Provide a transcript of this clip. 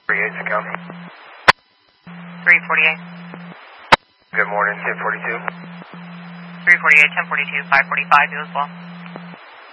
38 County. 348. Good morning, 1042. 348, 1042, 545, you as well.